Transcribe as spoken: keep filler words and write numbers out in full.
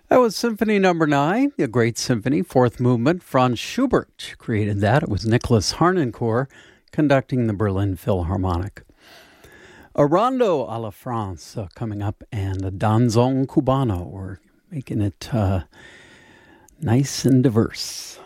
That was Symphony Number Nine, a great symphony, fourth movement. Franz Schubert created that. It was Nicholas Harnoncourt conducting the Berlin Philharmonic. A rondo a la France uh, coming up, and a danzón cubano. We're making it uh, nice and diverse.